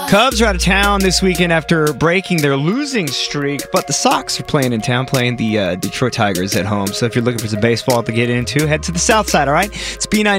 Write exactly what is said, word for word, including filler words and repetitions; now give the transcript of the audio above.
Cubs are out of town this weekend after breaking their losing streak, but the Sox are playing in town, playing the uh, Detroit Tigers at home. So if you're looking for some baseball to get into, head to the south side, all right? It's B nine.